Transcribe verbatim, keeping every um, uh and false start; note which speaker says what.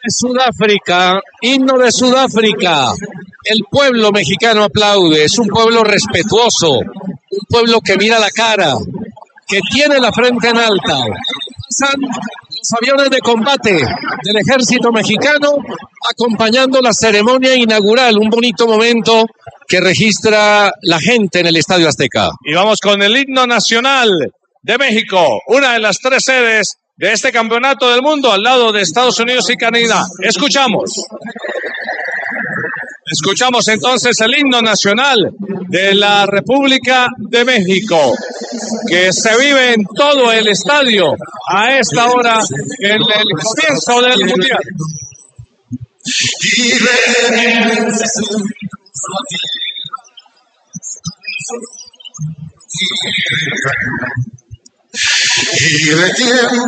Speaker 1: Sudáfrica, himno de Sudáfrica. El pueblo mexicano aplaude, es un pueblo respetuoso, un pueblo que mira la cara, que tiene la frente en alta. Pasan los aviones de combate del ejército mexicano acompañando la ceremonia inaugural, un bonito momento que registra la gente en el Estadio Azteca.
Speaker 2: Y vamos con el himno nacional de México, una de las tres sedes de este campeonato del mundo al lado de Estados Unidos y Canadá. Escuchamos. Escuchamos entonces el himno nacional de la República de México, que se vive en todo el estadio a esta hora, en el comienzo del Mundial.
Speaker 3: Y de tiempo